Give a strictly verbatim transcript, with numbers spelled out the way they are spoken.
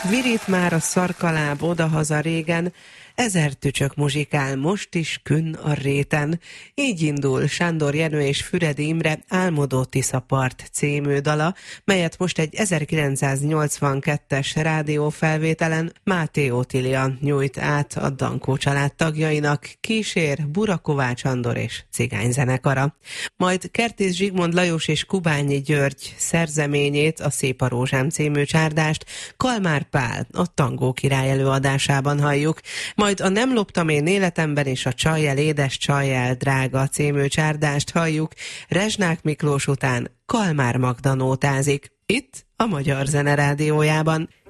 Virít már a szarkaláb odahaza régen, ezer tücsök muzsikál most is künn a réten. Így indul Sándor Jenő és Füredi Imre Álmodó Tiszapart című dala, melyet most egy ezerkilencszáznyolcvankettes rádiófelvételen Máté Otília nyújt át a Dankó család tagjainak, kísér Bura Kovács Andor és cigányzenekara. Majd Kertész Zsigmond Lajos és Kubányi György szerzeményét, a Szép a rózsám című csárdást Kalmár Pál a Tangó király előadásában halljuk. Majd a Nem loptam én életemben és a Csajjel édes, Csajjel drága című csárdást halljuk. Rezsnák Miklós után Kalmár Magda nótázik. Itt a Magyar Zene Rádiójában.